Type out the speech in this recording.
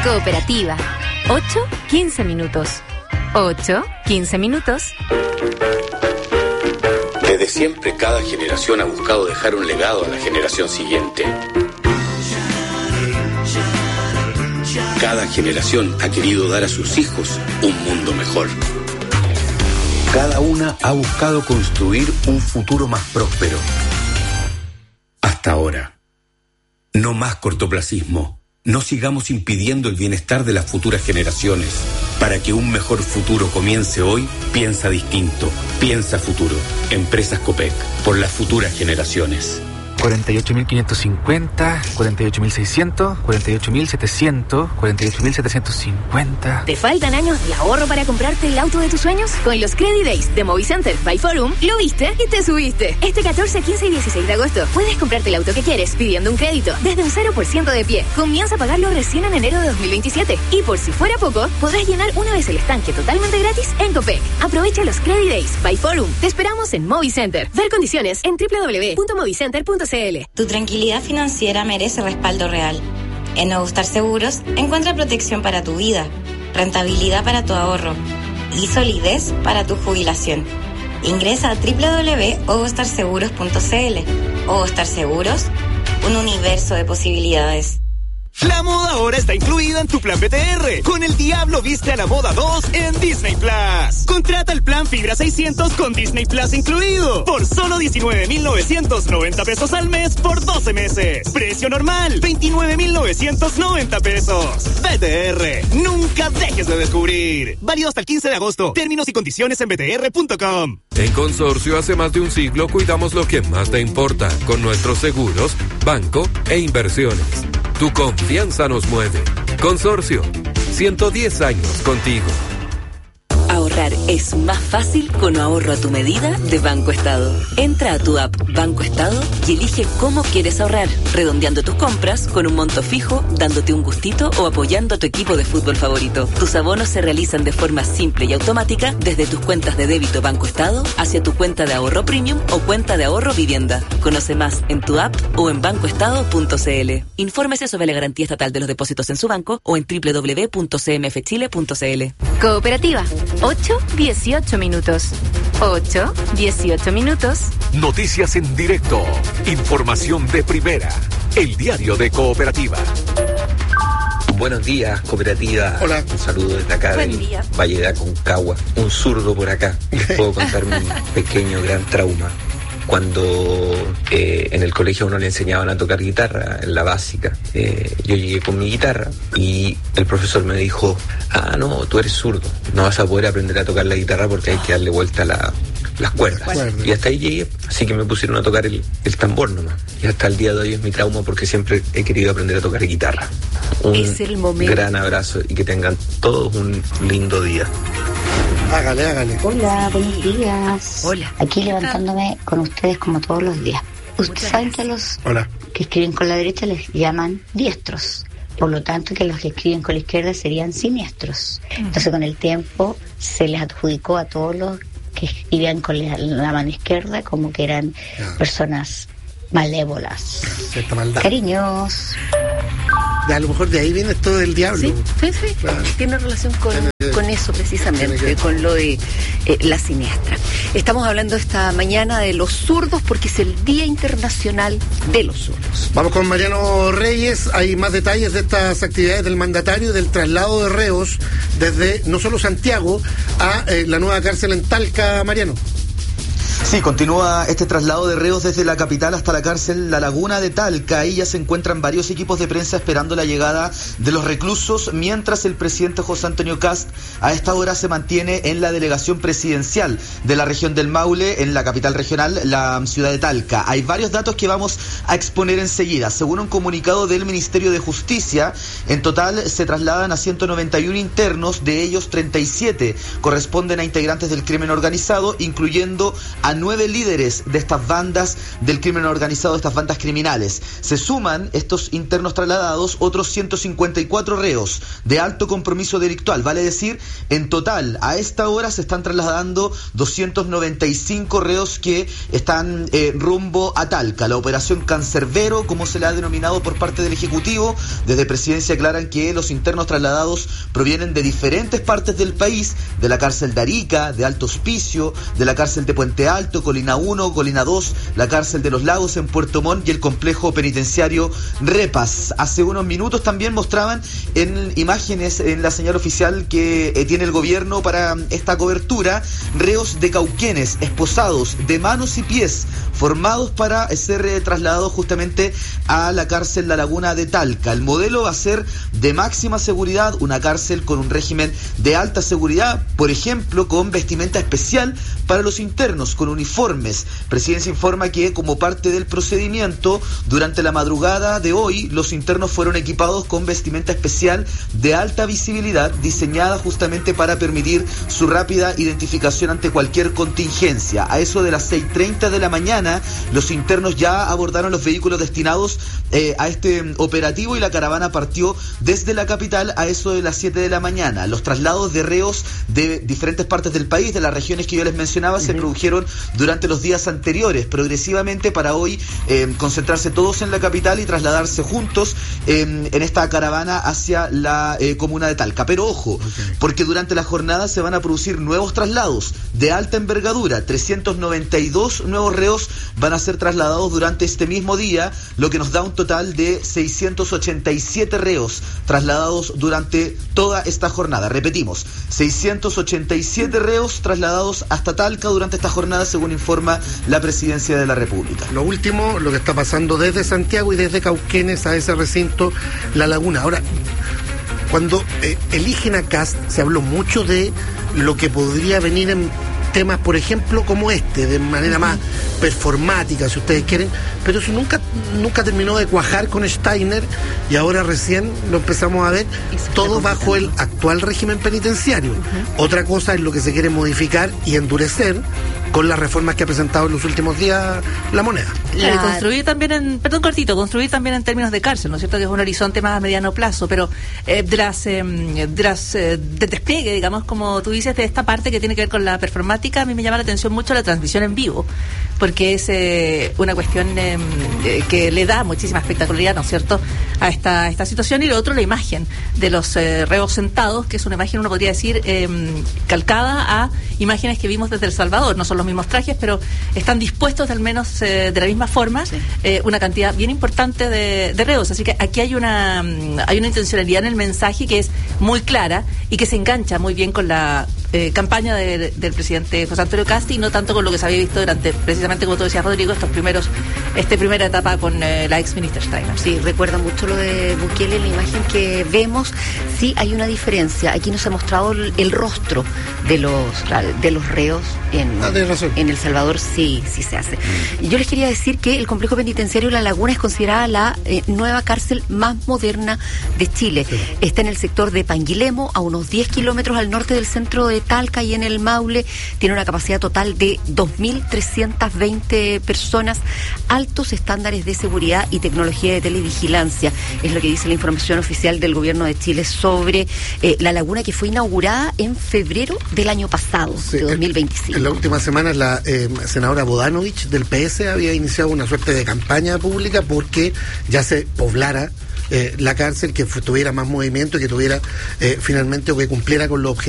Cooperativa. 8-15 minutos. 8-15 minutos. Desde siempre, cada generación ha buscado dejar un legado a la generación siguiente. Cada generación ha querido dar a sus hijos un mundo mejor. Cada una ha buscado construir un futuro más próspero. Hasta ahora. No más cortoplacismo. No sigamos impidiendo el bienestar de las futuras generaciones. Para que un mejor futuro comience hoy, piensa distinto. Piensa futuro. Empresas Copec. Por las futuras generaciones. 48.550, 48.600, 48.700, 48.750. ¿Te faltan años de ahorro para comprarte el auto de tus sueños? Con los Credit Days de Movicenter by Forum, lo viste y te subiste. Este 14, 15 y 16 de agosto puedes comprarte el auto que quieres pidiendo un crédito desde un 0% de pie. Comienza a pagarlo recién en enero de 2027. Y por si fuera poco, podrás llenar una vez el estanque totalmente gratis en Copec. Aprovecha los Credit Days by Forum. Te esperamos en Movicenter. Ver condiciones en www.movicenter.cl. Tu tranquilidad financiera merece respaldo real. En Nuevo Star Seguros encuentra protección para tu vida, rentabilidad para tu ahorro y solidez para tu jubilación. Ingresa a www.ovostarseguros.cl. Ovo Star Seguros, un universo de posibilidades. La moda ahora está incluida en tu plan BTR. Con el Diablo viste a la moda 2 en Disney Plus. Contrata el plan Fibra 600 con Disney Plus incluido. Por solo 19,990 pesos al mes por 12 meses. Precio normal, 29,990 pesos. BTR, nunca dejes de descubrir. Válido hasta el 15 de agosto. Términos y condiciones en btr.com. En Consorcio hace más de un siglo cuidamos lo que más te importa con nuestros seguros, banco e inversiones. Tu confianza nos mueve. Consorcio, 110 años contigo. Ahorrar es más fácil con ahorro a tu medida de Banco Estado. Entra a tu app Banco Estado y elige cómo quieres ahorrar, redondeando tus compras con un monto fijo, dándote un gustito o apoyando a tu equipo de fútbol favorito. Tus abonos se realizan de forma simple y automática desde tus cuentas de débito Banco Estado hacia tu cuenta de ahorro premium o cuenta de ahorro vivienda. Conoce más en tu app o en bancoestado.cl. Infórmese sobre la garantía estatal de los depósitos en su banco o en www.cmfchile.cl. Cooperativa. 8-18 minutos. 8-18 minutos. Noticias en directo. Información de primera. El diario de Cooperativa. Buenos días, Cooperativa. Hola. Un saludo desde acá de Valle de Aconcagua. Un zurdo por acá. Les puedo contar un pequeño, gran trauma. Cuando en el colegio a uno le enseñaban a tocar guitarra, en la básica, yo llegué con mi guitarra y el profesor me dijo, no, tú eres zurdo, no vas a poder aprender a tocar la guitarra porque hay que darle vuelta a las cuerdas. Y hasta ahí llegué, así que me pusieron a tocar el tambor nomás. Y hasta el día de hoy es mi trauma porque siempre he querido aprender a tocar guitarra. Es el momento. Gran abrazo y que tengan todos un lindo día. Hágale. Hola, buenos días. Hola. Aquí levantándome con ustedes como todos los días. Ustedes saben que a los que escriben con la derecha les llaman diestros. Por lo tanto, que los que escriben con la izquierda serían siniestros. Entonces, con el tiempo, se les adjudicó a todos los que escribían con la mano izquierda como que eran personas malévolas. Cierta maldad. Cariños. A lo mejor de ahí viene esto del diablo. Sí. Claro. Tiene relación con eso precisamente, con lo de la siniestra. Estamos hablando esta mañana de los zurdos porque es el Día Internacional de los Zurdos. Vamos con Mariano Reyes. Hay más detalles de estas actividades del mandatario, del traslado de reos desde no solo Santiago a la nueva cárcel en Talca, Mariano. Sí, continúa este traslado de reos desde la capital hasta la cárcel La Laguna de Talca. Ahí ya se encuentran varios equipos de prensa esperando la llegada de los reclusos, mientras el presidente José Antonio Kast a esta hora se mantiene en la delegación presidencial de la región del Maule, en la capital regional, la ciudad de Talca. Hay varios datos que vamos a exponer enseguida. Según un comunicado del Ministerio de Justicia, en total se trasladan a 191 internos, de ellos 37 corresponden a integrantes del crimen organizado, incluyendo a 9 líderes de estas bandas del crimen organizado, estas bandas criminales. Se suman estos internos trasladados otros 154 reos de alto compromiso delictual. Vale decir, en total, a esta hora se están trasladando 295 reos que están rumbo a Talca. La operación Cancerbero, como se le ha denominado por parte del Ejecutivo, desde Presidencia aclaran que los internos trasladados provienen de diferentes partes del país, de la cárcel de Arica, de Alto Hospicio, de la cárcel de Puente Alto, Colina 1, Colina 2, la cárcel de Los Lagos en Puerto Montt y el complejo penitenciario Repas. Hace unos minutos también mostraban en imágenes en la señal oficial que tiene el gobierno para esta cobertura, reos de Cauquenes, esposados de manos y pies, formados para ser trasladados justamente a la cárcel La Laguna de Talca. El modelo va a ser de máxima seguridad, una cárcel con un régimen de alta seguridad, por ejemplo, con vestimenta especial para los internos, con uniformes. Presidencia informa que como parte del procedimiento, durante la madrugada de hoy, los internos fueron equipados con vestimenta especial de alta visibilidad, diseñada justamente para permitir su rápida identificación ante cualquier contingencia. A eso de las 6:30 de la mañana, los internos ya abordaron los vehículos destinados a este operativo y la caravana partió desde la capital a eso de las 7 de la mañana. Los traslados de reos de diferentes partes del país, de las regiones que yo les mencionaba, se produjeron durante los días anteriores, progresivamente para hoy concentrarse todos en la capital y trasladarse juntos en esta caravana hacia la comuna de Talca. Pero ojo, porque durante la jornada se van a producir nuevos traslados de alta envergadura. 392 nuevos reos van a ser trasladados durante este mismo día, lo que nos da un total de 687 reos trasladados durante toda esta jornada. Repetimos, 687 reos trasladados hasta Talca durante esta jornada, según informa la Presidencia de la República. Lo último, lo que está pasando desde Santiago y desde Cauquenes a ese recinto La Laguna. Ahora, cuando eligen a Kast, se habló mucho de lo que podría venir en temas, por ejemplo, como este, de manera más performática, si ustedes quieren, pero eso nunca terminó de cuajar con Steiner y ahora recién lo empezamos a ver, todo bajo el actual régimen penitenciario. Otra cosa es lo que se quiere modificar y endurecer con las reformas que ha presentado en los últimos días la Moneda. Claro, y construir también construir también en términos de cárcel, ¿no es cierto? Que es un horizonte más a mediano plazo, pero del despliegue, digamos, como tú dices, de esta parte que tiene que ver con la performática, a mí me llama la atención mucho la transmisión en vivo, porque es una cuestión que le da muchísima espectacularidad, ¿no es cierto?, a esta situación. Y lo otro, la imagen de los reos sentados, que es una imagen, uno podría decir, calcada a imágenes que vimos desde El Salvador. No son los mismos trajes, pero están dispuestos al menos de la misma forma, una cantidad bien importante de reos. Así que aquí hay una intencionalidad en el mensaje que es muy clara y que se engancha muy bien con la campaña del presidente José Antonio Kast, y no tanto con lo que se había visto durante, precisamente como tú decías, Rodrigo, esta primera etapa con la ex ministra Steiner. Sí, recuerda mucho lo de Bukele, la imagen que vemos. Sí, hay una diferencia. Aquí nos ha mostrado el rostro de los reos en El Salvador, sí se hace. Yo les quería decir que el complejo penitenciario La Laguna es considerada la nueva cárcel más moderna de Chile. Sí. Está en el sector de Panguilemo, a unos 10 kilómetros al norte del centro de Talca y en el Maule. Tiene una capacidad total de 2.320 personas, altos estándares de seguridad y tecnología de televigilancia. Es lo que dice la información oficial del gobierno de Chile sobre La Laguna, que fue inaugurada en febrero del año pasado, de 2025. En la última semana la senadora Bodanovich del PS había iniciado una suerte de campaña pública porque ya se poblara la cárcel, que tuviera más movimiento y que tuviera finalmente, o que cumpliera con los objetivos